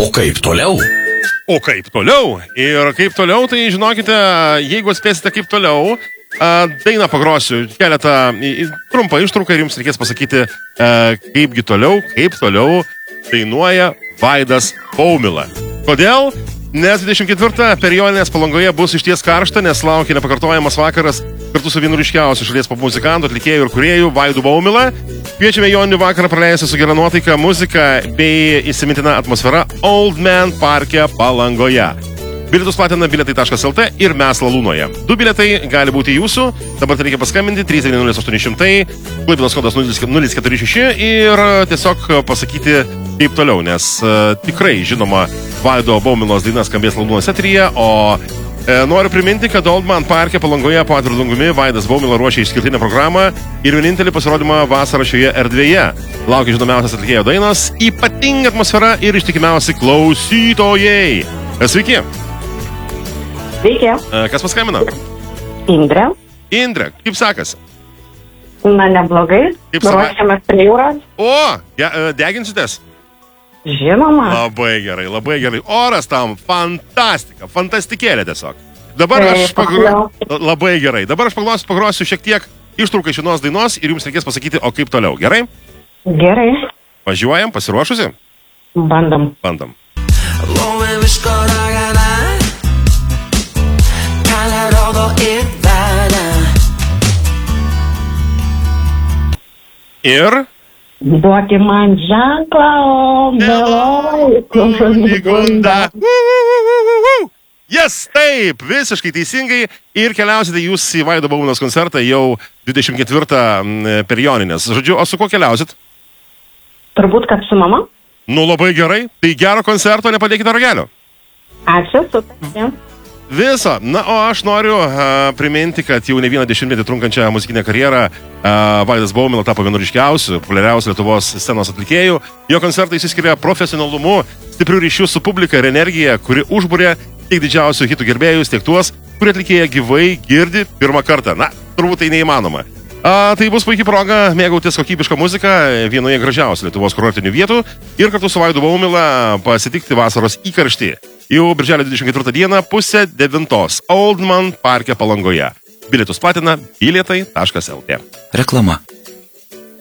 O kaip toliau? O kaip toliau? Ir kaip toliau, tai žinokite, jeigu atspėsite kaip toliau, dainą pagrosiu keletą trumpą ištrauką ir jums reikės pasakyti, kaip toliau dainuoja Vaidas Baumila. Kodėl? Nes 24 per Joninės Palangoje bus išties karšta, nes laukia nepakartojamas vakaras kartu su vienu ryškiausiu šalies pop muzikantų, atlikėjų ir kūrėjų Vaidu Baumila. Kviečiame Joninių vakarą praleisti su gera nuotaika, muzika bei įsimintina atmosfera Old Man parke Palangoje. Bilietus platina biletai.lt ir Mes Lalūnoje. 2 biletai gali būti jūsų, dabar tai reikia paskambinti 390 Klaipėdos kodas 046 ir tiesiog pasakyti kaip toliau, nes tikrai žinoma Vaido Baumilos daina skambės Lalūnos eteryje, o noriu priminti, kad Old Man parke Palangoje po atviru dangumi Vaidas Baumila ruošia išskirtinę programą ir vienintelį pasirodymą vasarą šioje erdvėje. Laukia žinomiausias atlikėjo dainos, ypatinga atmosfera ir ištikimiausi klausytojai. Sveiki. Sveiki. Kas paskambina? Indrė. Indrė, kaip sekasi? Na, neblogai. Ruošiamės prie jūros. O, deginsitės? Žinoma. Labai gerai, labai gerai. Oras tam fantastika, fantastikėlė tiesiog. Dabar aš labai gerai. Dabar aš pagrosiu šiek tiek ištrauką iš vienos dainos ir jums reikės pasakyti, o kaip toliau. Gerai? Gerai. Važiuojam, pasiruošusi? Bandom. Bandom. Ir? Duoti man ženklą, o vėloj gunda. Yes, taip, visiškai teisingai. Ir keliausite jūs į Vaido Baumilos koncertą jau 24 per Joninės. Žodžiu, o su kuo keliausit? Turbūt, kad su mama. Nu, labai gerai. Tai gero koncerto, nepadėkite ragelio. Ačiū, super. Viso. Na, o aš noriu priminti, kad jau ne vieną dešimtmetį trunkančią muzikinę karjerą Vaidas Baumila tapo vienu ryškiausių, populiariausių Lietuvos scenos atlikėjų. Jo koncertai išsiskiria profesionalumu, stiprių ryšių su publika ir energija, kuri užbūrė tiek didžiausių hitų gerbėjus, tiek tuos, kurie atlikėja gyvai girdi pirmą kartą. Na, turbūt tai neįmanoma. Tai bus puikiai proga mėgautis kokybišką muziką vienoje gražiausių Lietuvos kurortinių vietų ir kartu su Vaidu Baumila pasitikti vasaros įkarštį. Jau birželio 24 dieną 8:30 Old Man parke Palangoje. Bilietus platina bilietai.lt. Reklama.